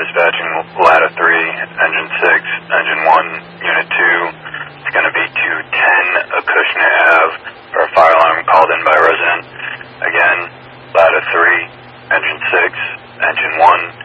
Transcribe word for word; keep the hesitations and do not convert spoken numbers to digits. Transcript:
dispatching ladder three, engine six, engine one, unit two. It's going to be two ten Acushnet Ave for a fire alarm called in by a resident. Again, ladder three, engine six, engine one.